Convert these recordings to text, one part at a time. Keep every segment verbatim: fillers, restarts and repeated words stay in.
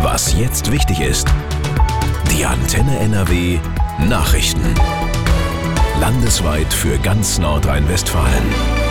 Was jetzt wichtig ist. Die Antenne N R W Nachrichten. Landesweit für ganz Nordrhein-Westfalen.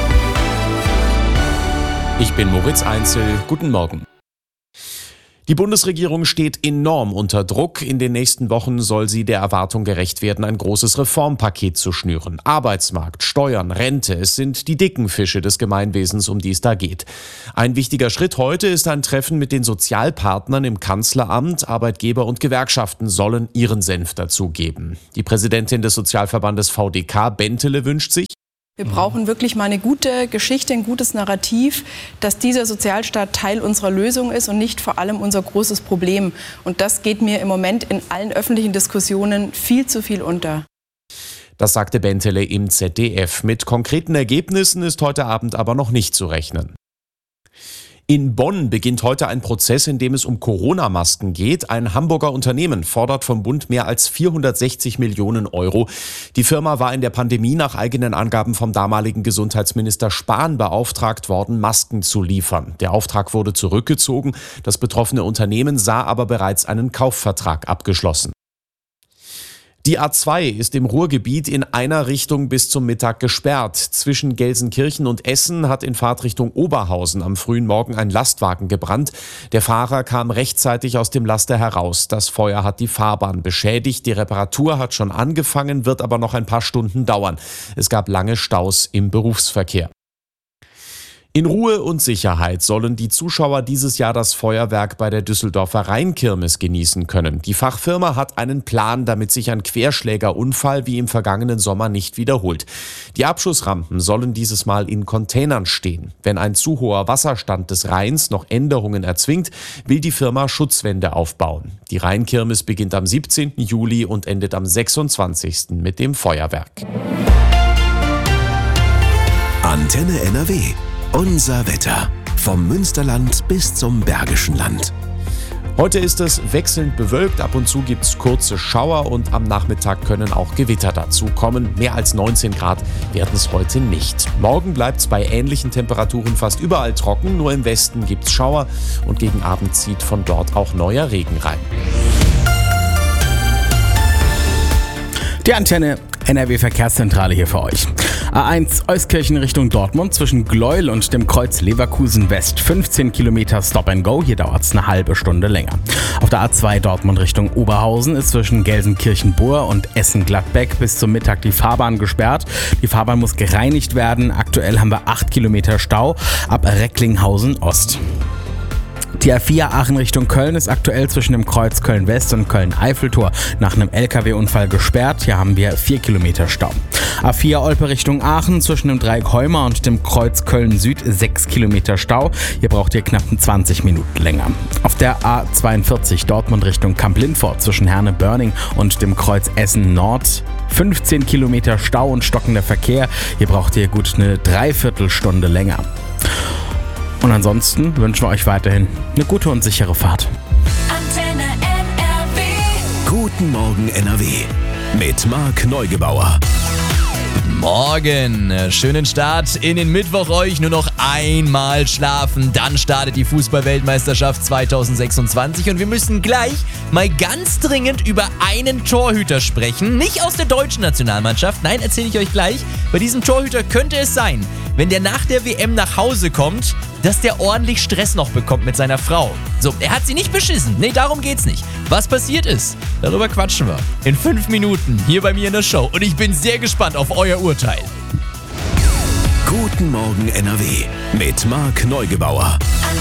Ich bin Moritz Einzel. Guten Morgen. Die Bundesregierung steht enorm unter Druck. In den nächsten Wochen soll sie der Erwartung gerecht werden, ein großes Reformpaket zu schnüren. Arbeitsmarkt, Steuern, Rente, es sind die dicken Fische des Gemeinwesens, um die es da geht. Ein wichtiger Schritt heute ist ein Treffen mit den Sozialpartnern im Kanzleramt. Arbeitgeber und Gewerkschaften sollen ihren Senf dazugeben. Die Präsidentin des Sozialverbandes V D K, Bentele, wünscht sich: Wir brauchen wirklich mal eine gute Geschichte, ein gutes Narrativ, dass dieser Sozialstaat Teil unserer Lösung ist und nicht vor allem unser großes Problem. Und das geht mir im Moment in allen öffentlichen Diskussionen viel zu viel unter. Das sagte Bentele im Z D F. Mit konkreten Ergebnissen ist heute Abend aber noch nicht zu rechnen. In Bonn beginnt heute ein Prozess, in dem es um Corona-Masken geht. Ein Hamburger Unternehmen fordert vom Bund mehr als vierhundertsechzig Millionen Euro. Die Firma war in der Pandemie nach eigenen Angaben vom damaligen Gesundheitsminister Spahn beauftragt worden, Masken zu liefern. Der Auftrag wurde zurückgezogen. Das betroffene Unternehmen sah aber bereits einen Kaufvertrag abgeschlossen. Die A zwei ist im Ruhrgebiet in einer Richtung bis zum Mittag gesperrt. Zwischen Gelsenkirchen und Essen hat in Fahrtrichtung Oberhausen am frühen Morgen ein Lastwagen gebrannt. Der Fahrer kam rechtzeitig aus dem Laster heraus. Das Feuer hat die Fahrbahn beschädigt. Die Reparatur hat schon angefangen, wird aber noch ein paar Stunden dauern. Es gab lange Staus im Berufsverkehr. In Ruhe und Sicherheit sollen die Zuschauer dieses Jahr das Feuerwerk bei der Düsseldorfer Rheinkirmes genießen können. Die Fachfirma hat einen Plan, damit sich ein Querschlägerunfall wie im vergangenen Sommer nicht wiederholt. Die Abschussrampen sollen dieses Mal in Containern stehen. Wenn ein zu hoher Wasserstand des Rheins noch Änderungen erzwingt, will die Firma Schutzwände aufbauen. Die Rheinkirmes beginnt am siebzehnten Juli und endet am sechsundzwanzigsten mit dem Feuerwerk. Antenne N R W. Unser Wetter. Vom Münsterland bis zum Bergischen Land. Heute ist es wechselnd bewölkt, ab und zu gibt es kurze Schauer und am Nachmittag können auch Gewitter dazu kommen. Mehr als neunzehn Grad werden es heute nicht. Morgen bleibt es bei ähnlichen Temperaturen fast überall trocken, nur im Westen gibt es Schauer und gegen Abend zieht von dort auch neuer Regen rein. Die Antenne N R W Verkehrszentrale hier für euch. A eins Euskirchen Richtung Dortmund zwischen Gleuel und dem Kreuz Leverkusen West. fünfzehn Kilometer Stop and Go, hier dauert es eine halbe Stunde länger. Auf der A zwei Dortmund Richtung Oberhausen ist zwischen Gelsenkirchen-Burr und Essen-Gladbeck bis zum Mittag die Fahrbahn gesperrt. Die Fahrbahn muss gereinigt werden. Aktuell haben wir acht Kilometer Stau ab Recklinghausen Ost. Die A vier Aachen Richtung Köln ist aktuell zwischen dem Kreuz Köln-West und Köln-Eiffeltor nach einem L K W-Unfall gesperrt. Hier haben wir vier Kilometer Stau. A vier Olpe Richtung Aachen zwischen dem Dreieck Heuma und dem Kreuz Köln-Süd sechs Kilometer Stau. Hier braucht ihr knapp zwanzig Minuten länger. Auf der A zweiundvierzig Dortmund Richtung Kamp-Lindfort zwischen Herne-Börning und dem Kreuz Essen-Nord fünfzehn Kilometer Stau und stockender Verkehr. Hier braucht ihr gut eine Dreiviertelstunde länger. Und ansonsten wünschen wir euch weiterhin eine gute und sichere Fahrt. Antenne N R W. Guten Morgen N R W. Mit Marc Neugebauer. Morgen, schönen Start in den Mittwoch euch, nur noch einmal schlafen, dann startet die Fußball-Weltmeisterschaft zweitausendsechsundzwanzig und wir müssen gleich mal ganz dringend über einen Torhüter sprechen, nicht aus der deutschen Nationalmannschaft, nein, erzähle ich euch gleich. Bei diesem Torhüter könnte es sein, wenn der nach der W M nach Hause kommt, dass der ordentlich Stress noch bekommt mit seiner Frau. So, er hat sie nicht beschissen, nee, darum geht's nicht. Was passiert ist, darüber quatschen wir in fünf Minuten hier bei mir in der Show und ich bin sehr gespannt auf euer Urteil. Guten Morgen N R W mit Marc Neugebauer.